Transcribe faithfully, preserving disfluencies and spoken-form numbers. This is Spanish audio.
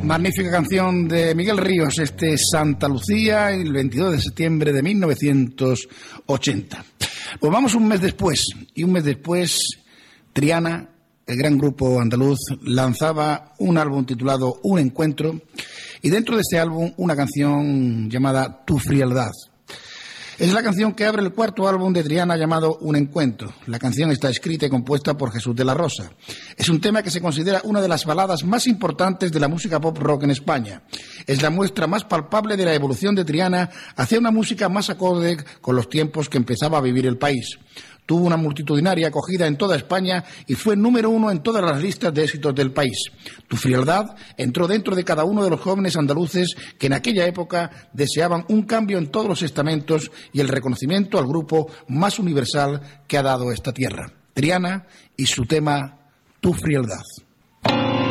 Magnífica canción de Miguel Ríos, este Santa Lucía, el veintidós de septiembre de mil novecientos ochenta. Pues vamos un mes después, y un mes después Triana, el gran grupo andaluz, lanzaba un álbum titulado Un Encuentro, y dentro de este álbum una canción llamada Tu Frialdad. Es la canción que abre el cuarto álbum de Triana llamado Un Encuentro. La canción está escrita y compuesta por Jesús de la Rosa. Es un tema que se considera una de las baladas más importantes de la música pop rock en España. Es la muestra más palpable de la evolución de Triana hacia una música más acorde con los tiempos que empezaba a vivir el país. Tuvo una multitudinaria acogida en toda España y fue número uno en todas las listas de éxitos del país. Tu Frialdad entró dentro de cada uno de los jóvenes andaluces que en aquella época deseaban un cambio en todos los estamentos y el reconocimiento al grupo más universal que ha dado esta tierra. Triana y su tema Tu Frialdad.